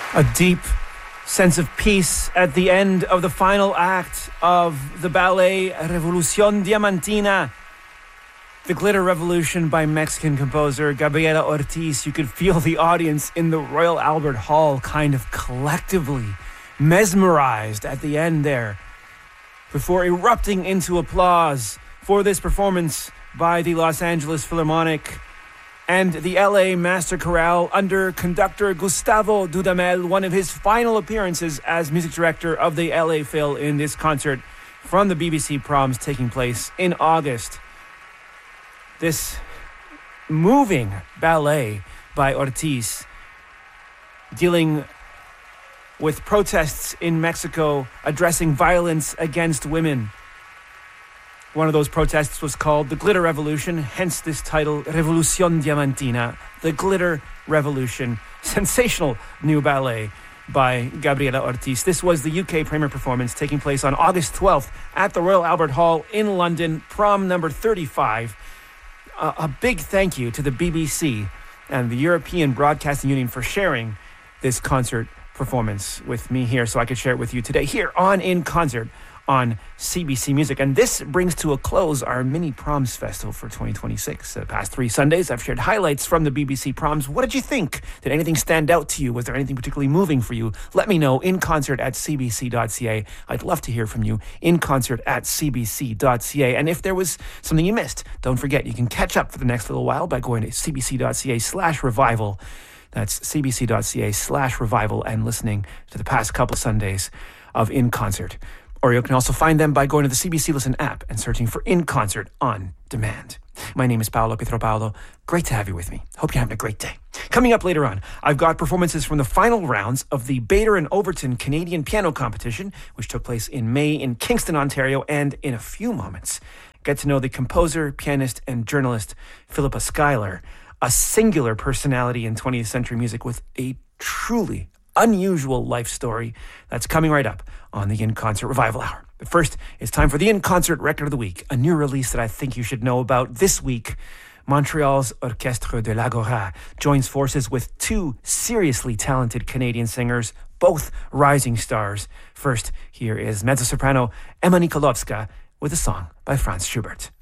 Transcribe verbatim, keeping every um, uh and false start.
A deep sense of peace at the end of the final act of the ballet Revolución Diamantina, the Glitter Revolution by Mexican composer Gabriela Ortiz. You could feel the audience in the Royal Albert Hall kind of collectively mesmerized at the end there before erupting into applause for this performance by the Los Angeles Philharmonic and the L A Master Chorale under conductor Gustavo Dudamel, one of his final appearances as music director of the L A Phil in this concert from the B B C Proms taking place in August. This moving ballet by Ortiz dealing with protests in Mexico addressing violence against women. One of those protests was called the Glitter Revolution, hence this title, Revolución Diamantina, the Glitter Revolution. Sensational new ballet by Gabriela Ortiz. This was the U K premiere performance taking place on August twelfth at the Royal Albert Hall in London, prom number thirty-five. Uh, a big thank you to the B B C and the European Broadcasting Union for sharing this concert performance with me here so I could share it with you today here on In Concert on C B C Music. And this brings to a close our mini Proms Festival for twenty twenty-six. The past three Sundays, I've shared highlights from the B B C Proms. What did you think? Did anything stand out to you? Was there anything particularly moving for you? Let me know. In concert at c b c dot c a. I'd love to hear from you. In concert at c b c dot c a. And if there was something you missed, don't forget, you can catch up for the next little while by going to c b c dot c a slash revival. That's c b c dot c a slash revival and listening to the past couple Sundays of In Concert. Or you can also find them by going to the C B C Listen app and searching for In Concert on Demand. My name is Paolo Pietropaulo. Great to have you with me. Hope you're having a great day. Coming up later on, I've got performances from the final rounds of the Bader and Overton Canadian Piano Competition, which took place in May in Kingston, Ontario, and in a few moments, get to know the composer, pianist, and journalist Philippa Schuyler, a singular personality in twentieth century music with a truly unusual life story. That's coming right up on the In Concert Revival Hour. But first, it's time for the In Concert Record of the Week, a new release that I think you should know about this week. Montreal's Orchestre de l'Agora joins forces with two seriously talented Canadian singers, both rising stars. First, here is mezzo-soprano Emma Nikolovska with a song by Franz Schubert.